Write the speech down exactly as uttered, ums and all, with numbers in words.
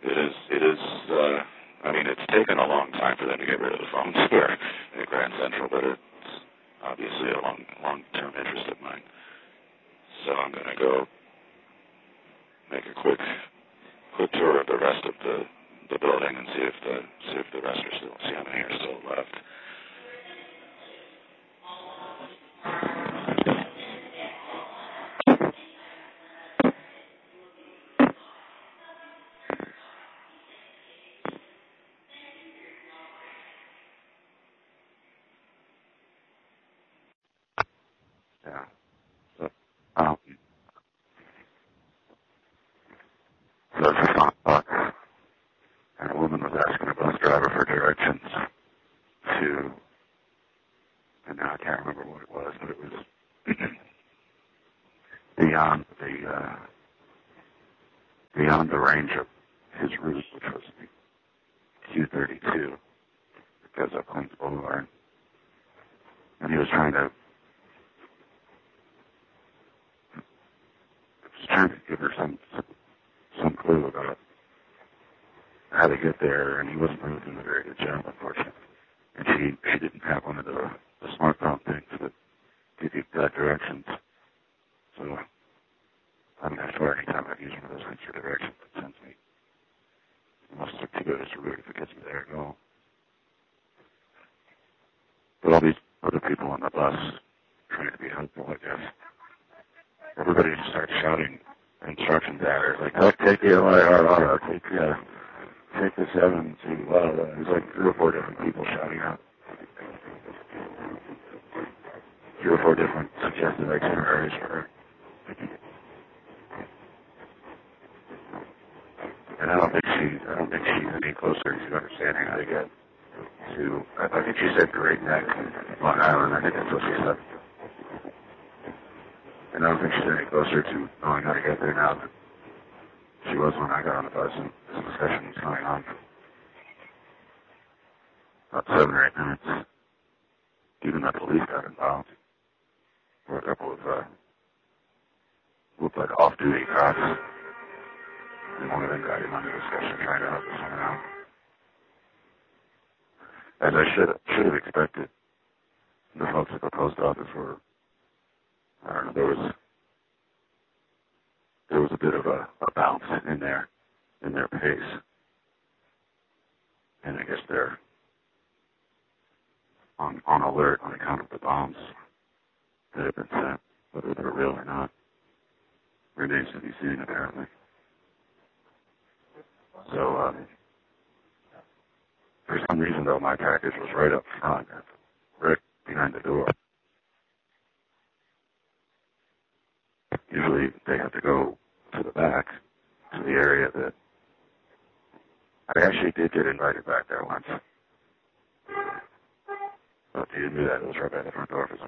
It is, it is, uh, I mean, it's taken a long time for them to get rid of the phones here at Grand Central, but it's obviously a long, long-term interest of mine. So I'm going to go make a quick, quick tour of the rest of the, the building and see if the, see if the rest are still, see how many are still left. Yeah. So, um, so it's a front box, and a woman was asking a bus driver for directions to, and now I can't remember what it was, but it was beyond the, uh, beyond the range of his route, which was Q thirty-two, because of Queens Boulevard, and he was trying to was trying to give her some some clue about how to get there, and he wasn't really doing a very good job, unfortunately. And she she didn't have one of the, the smartphone things that give you that directions. So I mean, I swear anytime I've used one of those things for directions, it sends me. It must look too good as a route if it gets me there at all. But all these other people on the bus trying to be helpful, I guess. Everybody just starts shouting instructions at her, like, oh, take the L I R R, take the, take the seven to, uh, there's like three or four different people shouting out. Three or four different suggested itineraries for her. And I don't think she, I don't think she's any closer to understanding how to get to, I, I think she said Great Neck, Long Island, I think that's what she said. And I don't think she's any closer to knowing how to get there now than she was when I got on the bus and this discussion was going on for about seven or eight minutes. Even the police got involved. There were a couple of, uh, looked like off-duty cops. And one of them got in on the discussion trying to help us out. As I should should have expected, the folks at the post office were, I don't know, there was there was a bit of a, a bounce in their in their pace, and I guess they're on on alert on account of the bombs that have been sent, whether they're real or not remains to be seen apparently. So um, for some reason though, my package was right up front, right behind the door. Usually they have to go to the back, to the area that I actually did get invited back there once. But you knew that it was right by the front door for some